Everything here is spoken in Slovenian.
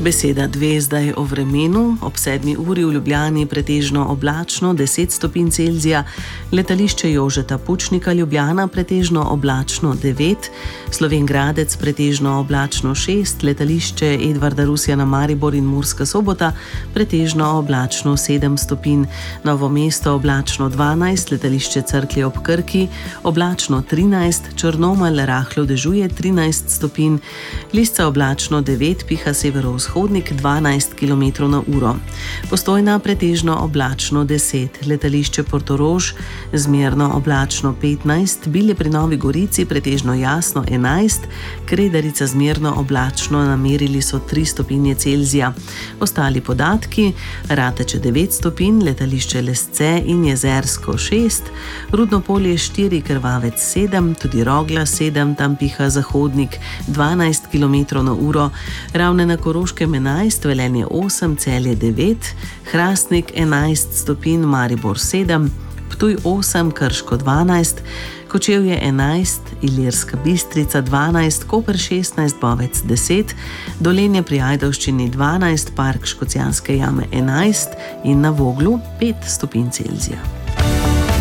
Beseda dve zdaj o vremenu. Ob 7. uri v Ljubljani pretežno oblačno 10 stopinj Celzija, letališče Jožeta Pučnika Ljubljana pretežno oblačno 9, Slovenj Gradec pretežno oblačno 6, letališče Edvarda Rusjana Maribor in Murska Sobota pretežno oblačno 7 stopinj, Novo mesto oblačno 12, letališče Cerklje ob Krki oblačno 13, Črnomelj rahlo dežuje 13 stopinj, Lisca oblačno 9, piha severovzhodnik 12 km/h. Postojna pretežno oblačno 10, letališče Portorož zmerno oblačno 15, Bilje pri Novi Gorici pretežno jasno 11, Kredarica zmerno oblačno, namerili so 3 stopinje Celzija. Ostali podatki: Rateče 9 stopinj, letališče Lesce in Jezersko 6, Rudnopolje 4, Krvavec 7, tudi Rogla 7, tam piha zahodnik 12 km/h, Ravne na Koroškem 11, Velenje 8, Celje 9, Hrastnik 11 stopinj, Maribor 7, Ptuj 8, Krško 12, Kočevje 11, Ilirska Bistrica 12, Koper 16, Bovec 10, Dolenje pri Ajdovščini 12, Park Škocjanske jame 11 in na Voglu 5 stopinj Celzija.